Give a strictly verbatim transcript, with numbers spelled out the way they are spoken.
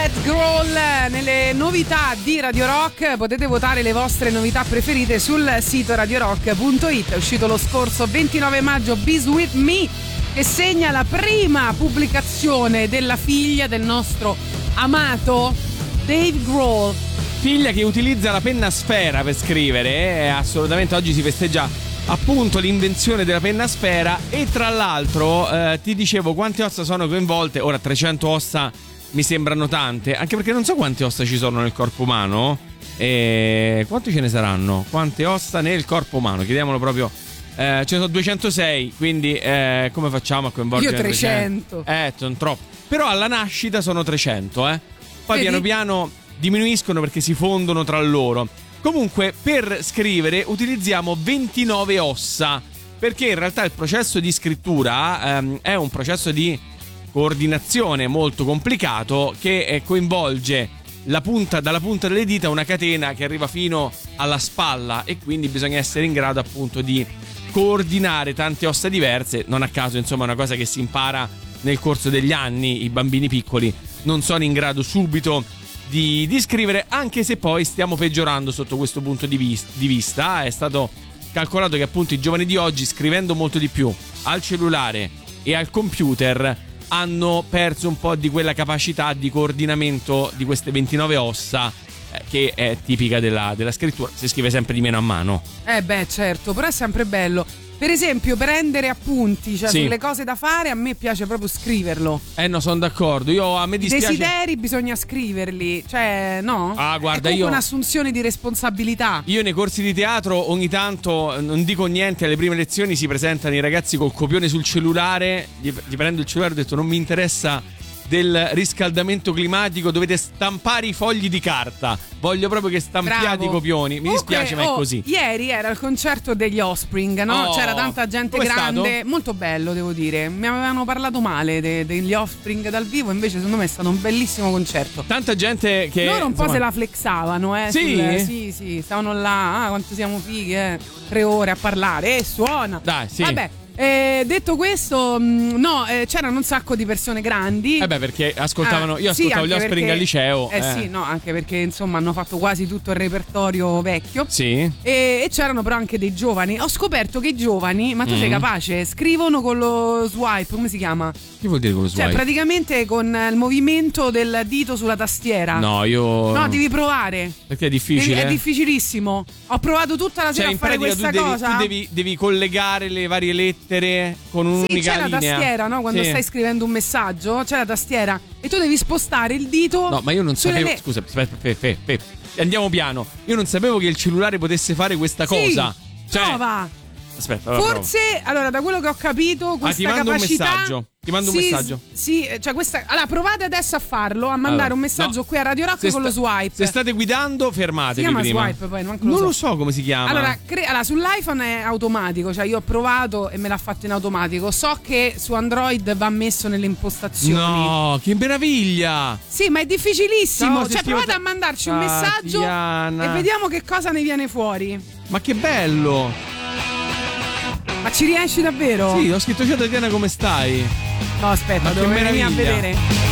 Dave Grohl nelle novità di Radio Rock. Potete votare le vostre novità preferite sul sito radio rock punto it. È uscito lo scorso ventinove maggio Bees With Me, che segna la prima pubblicazione della figlia del nostro amato Dave Grohl. Figlia che utilizza la penna sfera per scrivere, eh? Assolutamente oggi si festeggia appunto l'invenzione della penna sfera. E tra l'altro eh, ti dicevo quante ossa sono coinvolte. Ora trecento ossa mi sembrano tante, anche perché non so quante ossa ci sono nel corpo umano. E quante ce ne saranno? Quante ossa nel corpo umano? Chiediamolo proprio. Eh, ce ne sono duecentosei, quindi eh, come facciamo a coinvolgere? Io trecento. Eh, sono troppo. Però alla nascita sono trecento, eh. Poi Vedi? piano piano diminuiscono perché si fondono tra loro. Comunque per scrivere utilizziamo ventinove ossa, perché in realtà il processo di scrittura ehm, è un processo di coordinazione molto complicato che eh, coinvolge la punta, dalla punta delle dita una catena che arriva fino alla spalla, e quindi bisogna essere in grado appunto di coordinare tante ossa diverse. Non a caso, insomma, è una cosa che si impara nel corso degli anni. I bambini piccoli non sono in grado subito di, di scrivere, anche se poi stiamo peggiorando sotto questo punto di, vis- di vista. È stato calcolato che appunto i giovani di oggi, scrivendo molto di più al cellulare e al computer, hanno perso un po' di quella capacità di coordinamento di queste ventinove ossa eh, che è tipica della, della scrittura. Si scrive sempre di meno a mano. Eh beh, certo, però è sempre bello. Per esempio, prendere appunti, cioè Sì. sulle cose da fare, a me piace proprio scriverlo. Eh no, sono d'accordo. Io a me I dispiace. desideri bisogna scriverli, cioè, no? Ah, guarda, è comunque io un'assunzione di responsabilità. Io nei corsi di teatro ogni tanto, non dico niente, alle prime lezioni si presentano i ragazzi col copione sul cellulare. Gli, gli prendo il cellulare e ho detto: non mi interessa del riscaldamento climatico, dovete stampare i fogli di carta. Voglio proprio che stampiate Bravo. i copioni. Mi Comunque, dispiace, ma è oh, così. Ieri era il concerto degli Offspring, no? Oh, C'era tanta gente com'è grande, stato? molto bello, devo dire. Mi avevano parlato male de- degli Offspring dal vivo, invece secondo me è stato un bellissimo concerto. Tanta gente che Loro un po' insomma, se la flexavano, eh. Sì? sul- sì, sì, stavano là, ah, quanto siamo fighi, eh. Tre ore a parlare, e suona. Dai, sì. Vabbè. Eh, detto questo, mh, no, eh, c'erano un sacco di persone grandi. Eh beh, perché ascoltavano. Ah, Io sì, ascoltavo gli anche Offspring perché- al liceo. Eh, sì, no, anche perché insomma hanno fatto quasi tutto il repertorio vecchio. Sì. E, e c'erano però anche dei giovani. Ho scoperto che i giovani, ma tu Mm. sei capace, scrivono con lo swipe, come si chiama? Che vuol dire con lo Cioè, swipe? praticamente con il movimento del dito sulla tastiera. No, io. No, devi provare. Perché è difficile. Devi- è difficilissimo. Ho provato tutta la Cioè, sera in a fare pratica tu questa devi, cosa. tu devi, devi collegare le varie lettere con Sì, un'unica c'è la linea. tastiera, no? Quando Sì. stai scrivendo un messaggio, c'è la tastiera e tu devi spostare il dito. No, ma io non sulle sapevo. le- Scusa, aspetta, fe, fe, fe. Andiamo piano. Io non sapevo che il cellulare potesse fare questa Sì, cosa. Cioè, prova. aspetta, allora Forse, allora, da quello che ho capito, questa Ah, ti mando un capacità. messaggio. Ti mando un sì, messaggio. Sì, cioè questa. Allora, provate adesso a farlo, a mandare Allora, un messaggio no. qui a Radio Rock Se con lo sta- swipe. Se state guidando, fermatevi Si chiama prima. swipe, poi manco lo Non so. lo so come si chiama. Allora, cre- allora, sull'iPhone è automatico, cioè io ho provato e me l'ha fatto in automatico. So che su Android va messo nelle impostazioni. No, che meraviglia! Sì, ma è difficilissimo. Ciao, se cioè, scrivo- provate a mandarci un messaggio Tatiana. e vediamo che cosa ne viene fuori. Ma che bello! Ma ci riesci davvero? Sì, ho scritto: ciao Tatiana, come stai? No, aspetta, Ma che devo venire a meraviglia. vedere.